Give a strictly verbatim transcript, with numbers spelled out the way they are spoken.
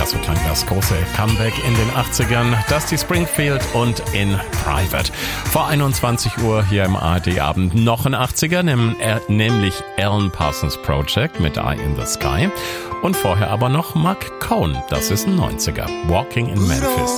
Ja, so klang das große Comeback in den achtzigern. Dusty Springfield und In Private. Vor einundzwanzig Uhr hier im A R D-Abend noch ein achtziger, nämlich Alan Parsons Project mit Eye in the Sky. Und vorher aber noch Mark Cohn, das ist ein neunziger. Walking in Memphis.